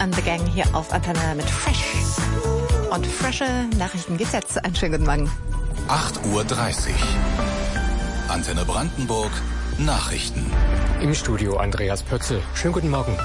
and the Gang hier auf Antenne mit Fresh. Und frische Nachrichten gibt's jetzt. Einen schönen guten Morgen. 8:30 Uhr. Antenne Brandenburg. Nachrichten. Im Studio Andreas Pötzl. Schönen guten Morgen.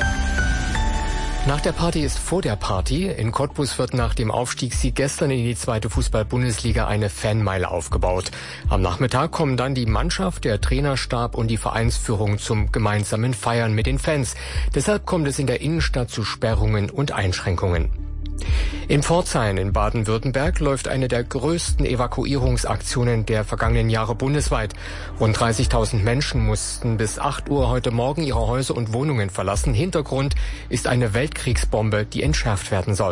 Nach der Party ist vor der Party. In Cottbus wird nach dem Aufstiegssieg gestern in die zweite Fußball-Bundesliga eine Fanmeile aufgebaut. Am Nachmittag kommen dann die Mannschaft, der Trainerstab und die Vereinsführung zum gemeinsamen Feiern mit den Fans. Deshalb kommt es in der Innenstadt zu Sperrungen und Einschränkungen. In Pforzheim in Baden-Württemberg läuft eine der größten Evakuierungsaktionen der vergangenen Jahre bundesweit. Rund 30.000 Menschen mussten bis 8 Uhr heute Morgen ihre Häuser und Wohnungen verlassen. Hintergrund ist eine Weltkriegsbombe, die entschärft werden soll.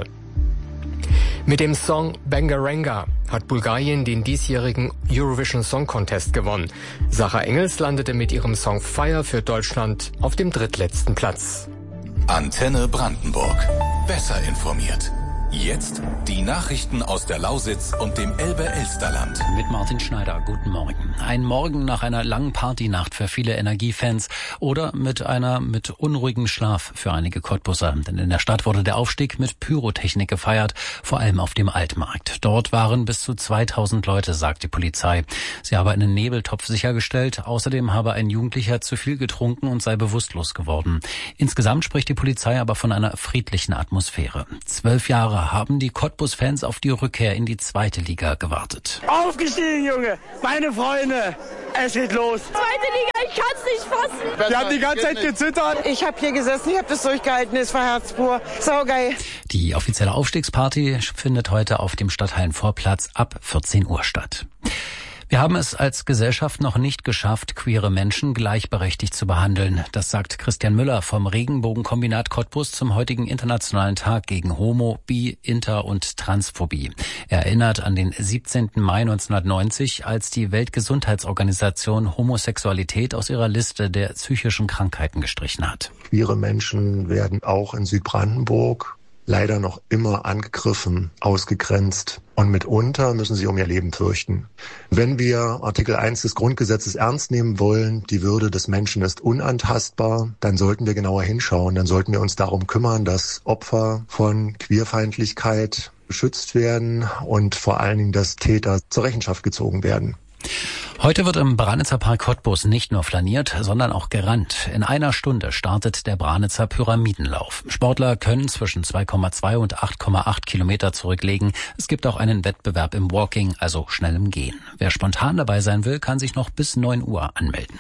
Mit dem Song Bangaranga hat Bulgarien den diesjährigen Eurovision Song Contest gewonnen. Sarah Engels landete mit ihrem Song Fire für Deutschland auf dem drittletzten Platz. Antenne Brandenburg. Besser informiert. Jetzt die Nachrichten aus der Lausitz und dem Elbe-Elsterland. Mit Martin Schneider, guten Morgen. Ein Morgen nach einer langen Partynacht für viele Energiefans oder mit unruhigem Schlaf für einige Cottbusser. Denn in der Stadt wurde der Aufstieg mit Pyrotechnik gefeiert, vor allem auf dem Altmarkt. Dort waren bis zu 2000 Leute, sagt die Polizei. Sie habe einen Nebeltopf sichergestellt. Außerdem habe ein Jugendlicher zu viel getrunken und sei bewusstlos geworden. Insgesamt spricht die Polizei aber von einer friedlichen Atmosphäre. 12 Jahre haben die Cottbus-Fans auf die Rückkehr in die zweite Liga gewartet. Aufgestiegen, Junge! Meine Freunde! Es geht los! Zweite Liga, ich kann's nicht fassen! Wir haben die ganze Zeit gezittert! Ich habe hier gesessen, ich habe das durchgehalten, es war herzpur. Saugeil! Die offizielle Aufstiegsparty findet heute auf dem Stadthallenvorplatz ab 14 Uhr statt. Wir haben es als Gesellschaft noch nicht geschafft, queere Menschen gleichberechtigt zu behandeln. Das sagt Christian Müller vom Regenbogenkombinat Cottbus zum heutigen Internationalen Tag gegen Homo-, Bi-, Inter- und Transphobie. Er erinnert an den 17. Mai 1990, als die Weltgesundheitsorganisation Homosexualität aus ihrer Liste der psychischen Krankheiten gestrichen hat. Queere Menschen werden auch in Südbrandenburg leider noch immer angegriffen, ausgegrenzt und mitunter müssen sie um ihr Leben fürchten. Wenn wir Artikel 1 des Grundgesetzes ernst nehmen wollen, die Würde des Menschen ist unantastbar, dann sollten wir genauer hinschauen, dann sollten wir uns darum kümmern, dass Opfer von Queerfeindlichkeit geschützt werden und vor allen Dingen, dass Täter zur Rechenschaft gezogen werden. Heute wird im Branitzer Park Cottbus nicht nur flaniert, sondern auch gerannt. In einer Stunde startet der Branitzer Pyramidenlauf. Sportler können zwischen 2,2 und 8,8 Kilometer zurücklegen. Es gibt auch einen Wettbewerb im Walking, also schnellem Gehen. Wer spontan dabei sein will, kann sich noch bis 9 Uhr anmelden.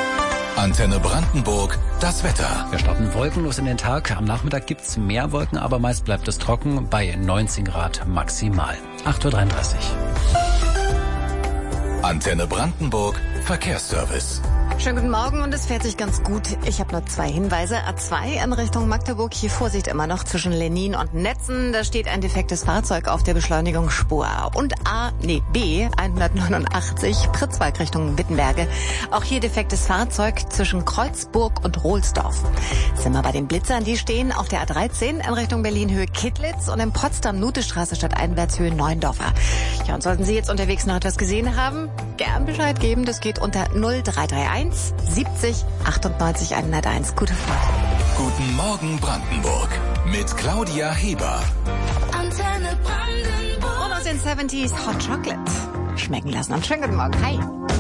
Antenne Brandenburg, das Wetter. Wir starten wolkenlos in den Tag. Am Nachmittag gibt's mehr Wolken, aber meist bleibt es trocken bei 19 Grad maximal. 8:33 Uhr. Antenne Brandenburg, Verkehrsservice. Schönen guten Morgen und es fährt sich ganz gut. Ich habe nur 2 Hinweise. A2 in Richtung Magdeburg. Hier Vorsicht immer noch zwischen Lenin und Netzen. Da steht ein defektes Fahrzeug auf der Beschleunigungsspur. Und B 189 Pritzwalk Richtung Wittenberge. Auch hier defektes Fahrzeug zwischen Kreuzburg und Rohlsdorf. Sind wir bei den Blitzern, die stehen auf der A13 in Richtung Berlin Höhe Kittlitz und in Potsdam Nutestraße stadteinwärts Höhe Neuendorfer. Ja, und sollten Sie jetzt unterwegs noch etwas gesehen haben, gern Bescheid geben. Das geht unter 0331 70 98 101. Gute Fahrt. Guten Morgen Brandenburg mit Claudia Heber. Antenne Brandenburg. Und aus den 70s Hot Chocolate schmecken lassen. Und schönen guten Morgen. Hi.